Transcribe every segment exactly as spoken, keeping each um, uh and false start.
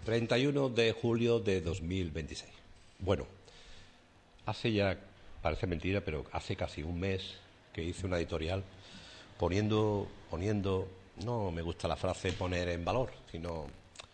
treinta y uno de julio de dos mil veintiséis. Bueno, hace ya, parece mentira, pero hace casi un mes que hice una editorial poniendo, poniendo, no me gusta la frase poner en valor, sino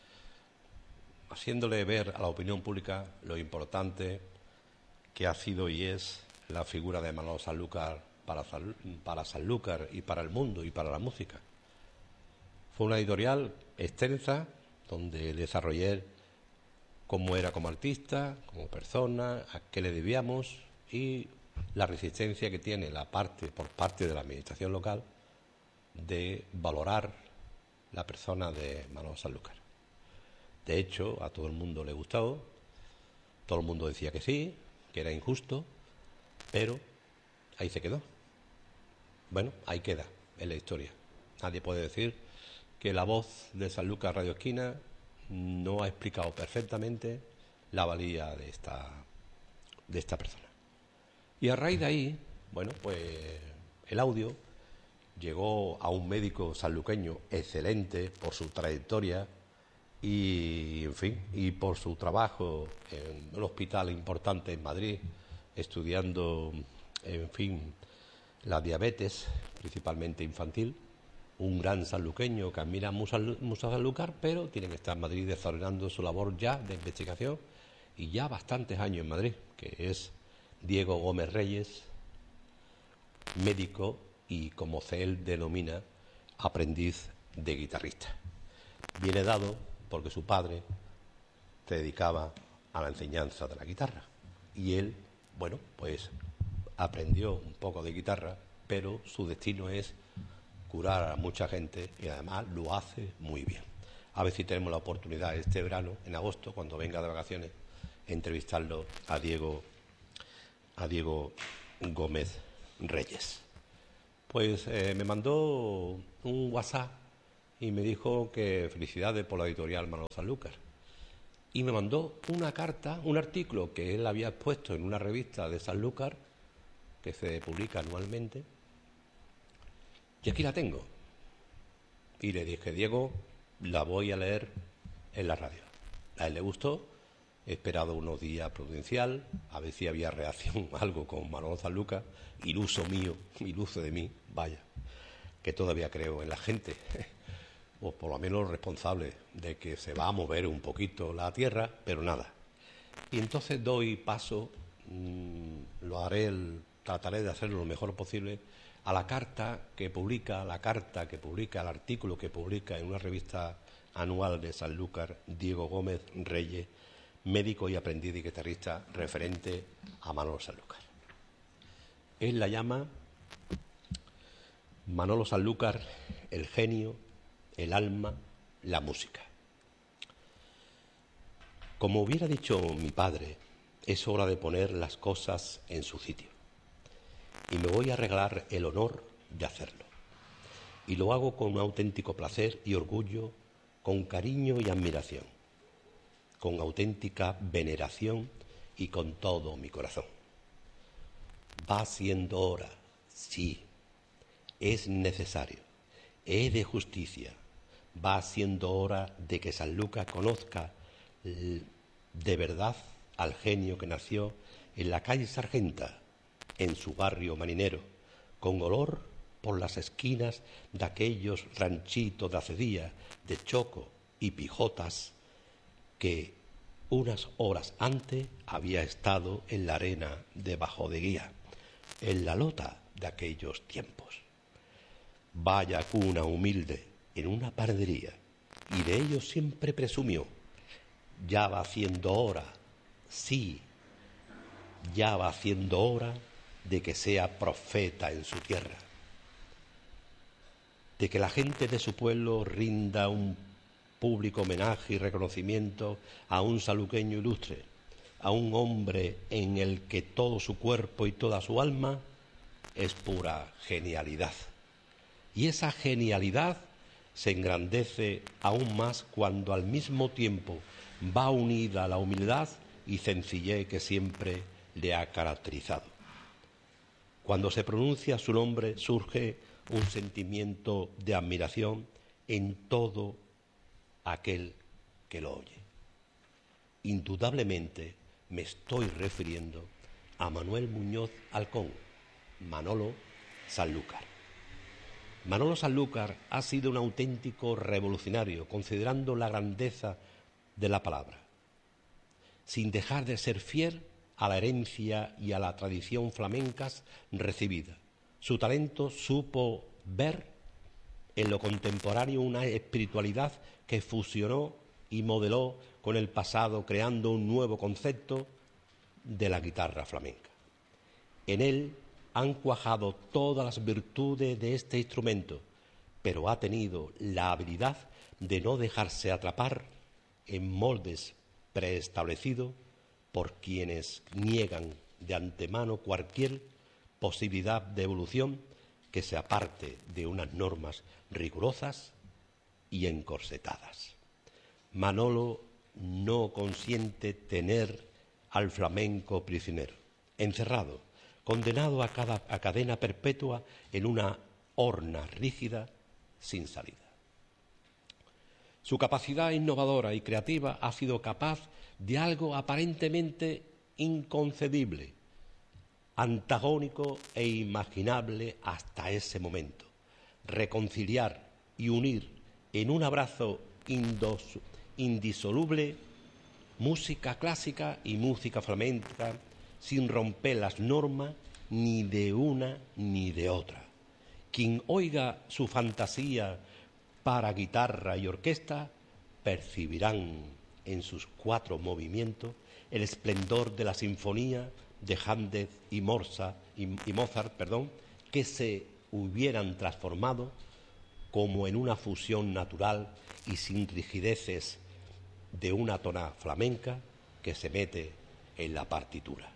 haciéndole ver a la opinión pública lo importante que ha sido y es la figura de Manolo Sanlúcar para, para Sanlúcar y para el mundo y para la música. Fue una editorial extensa donde desarrollé cómo era como artista, como persona, a qué le debíamos y la resistencia que tiene la parte por parte de la administración local de valorar la persona de Manolo Sanlúcar. De hecho, a todo el mundo le gustó, todo el mundo decía que sí, que era injusto, pero ahí se quedó. Bueno, ahí queda en la historia. Nadie puede decir que la voz de Sanlúcar Radio Esquina no ha explicado perfectamente la valía de esta, de esta persona. Y a raíz de ahí, bueno, pues el audio llegó a un médico sanluqueño excelente por su trayectoria y, en fin, y por su trabajo en un hospital importante en Madrid, estudiando, en fin, la diabetes, principalmente infantil. Un gran sanluqueño que admira mucho a Sanlúcar, pero tiene que estar en Madrid desarrollando su labor ya de investigación y ya bastantes años en Madrid, que es Diego Gómez Reyes, médico y, como él denomina, aprendiz de guitarrista. Viene dado porque su padre se dedicaba a la enseñanza de la guitarra y él, bueno, pues aprendió un poco de guitarra, pero su destino es curar a mucha gente y además lo hace muy bien. A ver si tenemos la oportunidad este verano, en agosto, cuando venga de vacaciones, entrevistarlo a Diego, a Diego Gómez Reyes. Pues eh, me mandó un WhatsApp y me dijo que felicidades por la editorial Manolo Sanlúcar. Y me mandó una carta, un artículo que él había expuesto en una revista de Sanlúcar que se publica anualmente. Y aquí la tengo. Y le dije, Diego, la voy a leer en la radio. A él le gustó. He esperado unos días prudencial, a ver si había reacción, algo con Manolo Sanlúcar, iluso mío, iluso de mí, vaya, que todavía creo en la gente, o por lo menos responsable de que se va a mover un poquito la tierra, pero nada. Y entonces doy paso, mmm, lo haré, el, trataré de hacerlo lo mejor posible, a la carta que publica, la carta que publica, el artículo que publica en una revista anual de Sanlúcar, Diego Gómez Reyes, médico y aprendiz y guitarrista referente a Manolo Sanlúcar. Él la llama Manolo Sanlúcar, el genio, el alma, la música. Como hubiera dicho mi padre, es hora de poner las cosas en su sitio. Y me voy a regalar el honor de hacerlo. Y lo hago con un auténtico placer y orgullo, con cariño y admiración, con auténtica veneración y con todo mi corazón. Va siendo hora, sí, es necesario, es de justicia, va siendo hora de que Sanlúcar conozca de verdad al genio que nació en la calle Sargenta, en su barrio marinero, con olor por las esquinas de aquellos ranchitos de acedía, de choco y pijotas, que unas horas antes había estado en la arena de Bajodeguía, en la lota de aquellos tiempos. Vaya cuna humilde en una panadería, y de ello siempre presumió. Ya va haciendo hora, sí, ya va haciendo hora de que sea profeta en su tierra, de que la gente de su pueblo rinda un público homenaje y reconocimiento a un sanluqueño ilustre, a un hombre en el que todo su cuerpo y toda su alma es pura genialidad. Y esa genialidad se engrandece aún más cuando al mismo tiempo va unida a la humildad y sencillez que siempre le ha caracterizado. Cuando se pronuncia su nombre surge un sentimiento de admiración en todo aquel que lo oye. Indudablemente me estoy refiriendo a Manuel Muñoz Alcón, Manolo Sanlúcar. Manolo Sanlúcar ha sido un auténtico revolucionario, considerando la grandeza de la palabra, sin dejar de ser fiel a la herencia y a la tradición flamencas recibida. Su talento supo ver en lo contemporáneo una espiritualidad que fusionó y modeló con el pasado, creando un nuevo concepto de la guitarra flamenca. En él han cuajado todas las virtudes de este instrumento, pero ha tenido la habilidad de no dejarse atrapar en moldes preestablecidos por quienes niegan de antemano cualquier posibilidad de evolución que se aparte de unas normas rigurosas y encorsetadas. Manolo no consiente tener al flamenco prisionero, encerrado, condenado a, cada, a cadena perpetua en una horna rígida sin salida. Su capacidad innovadora y creativa ha sido capaz de algo aparentemente inconcebible, antagónico e imaginable hasta ese momento: reconciliar y unir en un abrazo indos, indisoluble música clásica y música flamenca, sin romper las normas ni de una ni de otra. Quien oiga su fantasía para guitarra y orquesta percibirán en sus cuatro movimientos el esplendor de la sinfonía de Händel y Mozart, y, y Mozart perdón, que se hubieran transformado como en una fusión natural y sin rigideces de una tona flamenca que se mete en la partitura.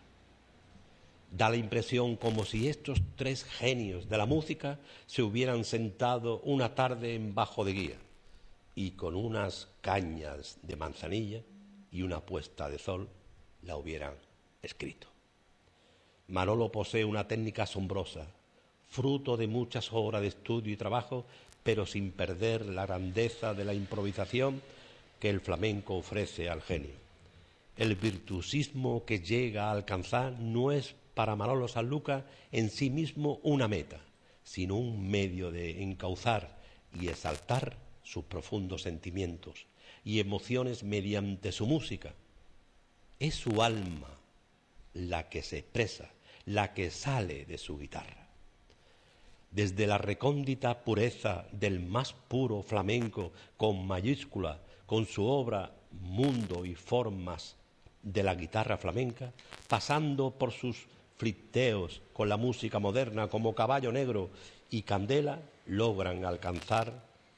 Da la impresión como si estos tres genios de la música se hubieran sentado una tarde en bajo de guía y con unas cañas de manzanilla y una puesta de sol la hubieran escrito. Manolo posee una técnica asombrosa, fruto de muchas horas de estudio y trabajo, pero sin perder la grandeza de la improvisación que el flamenco ofrece al genio. El virtuosismo que llega a alcanzar no es para Manolo Sanlúcar en sí mismo una meta, sino un medio de encauzar y exaltar sus profundos sentimientos y emociones mediante su música. Es su alma la que se expresa, la que sale de su guitarra. Desde la recóndita pureza del más puro flamenco con mayúscula, con su obra Mundo y Formas de la guitarra flamenca, pasando por sus flirteos con la música moderna como Caballo Negro y Candela, logran alcanzar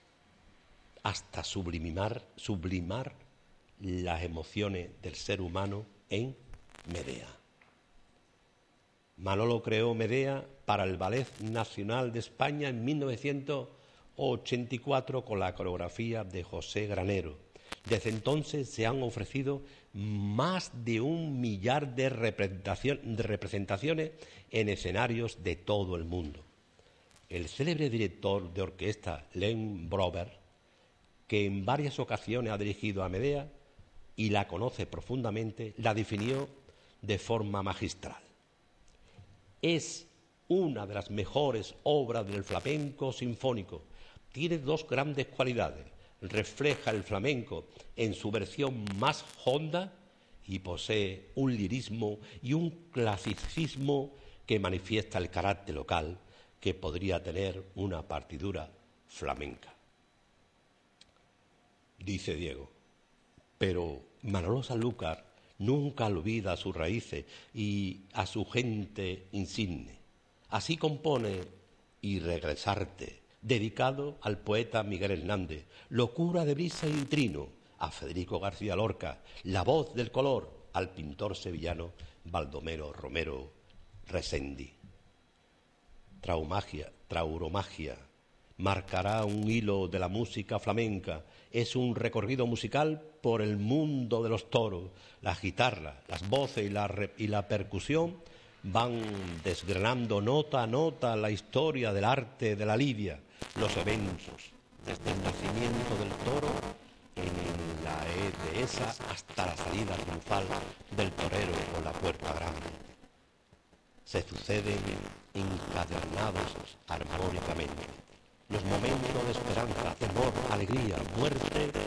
hasta sublimar, sublimar las emociones del ser humano en Medea. Manolo creó Medea para el Ballet Nacional de España en mil novecientos ochenta y cuatro con la coreografía de José Granero. Desde entonces se han ofrecido más de un millar de, representación, de representaciones en escenarios de todo el mundo. El célebre director de orquesta Len Brover, que en varias ocasiones ha dirigido a Medea y la conoce profundamente, la definió de forma magistral. Es una de las mejores obras del flamenco sinfónico. Tiene dos grandes cualidades: refleja el flamenco en su versión más honda y posee un lirismo y un clasicismo que manifiesta el carácter local que podría tener una partitura flamenca. Dice Diego, pero Manolo Sanlúcar nunca olvida a sus raíces y a su gente insigne. Así compone Y regresarte, dedicado al poeta Miguel Hernández, Locura de brisa y trino a Federico García Lorca, La voz del color al pintor sevillano Baldomero Romero Resendi. Traumagia, trauromagia, marcará un hilo de la música flamenca. Es un recorrido musical por el mundo de los toros. La guitarra, las voces y la, re, y la percusión van desgranando nota a nota la historia del arte de la lidia, los eventos, desde el nacimiento del toro en la E D mesa hasta la salida triunfal del torero por la puerta grande. Se suceden encadenados armónicamente los momentos de esperanza, temor, alegría, muerte